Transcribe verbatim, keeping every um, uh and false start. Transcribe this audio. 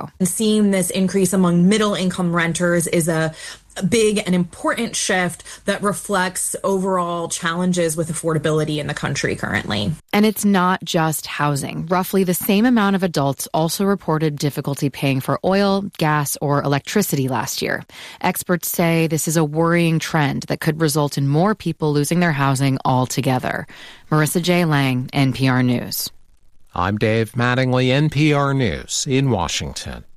ago. And seeing this increase among middle-income renters is a big and important shift that reflects overall challenges with affordability in the country currently. And it's not just housing. Roughly the same amount of adults also reported difficulty paying for oil, gas, or electricity last year. Experts say this is a worrying trend that could result in more people losing their housing altogether. Marissa J. Lang, N P R News. I'm Dave Mattingly, N P R News in Washington.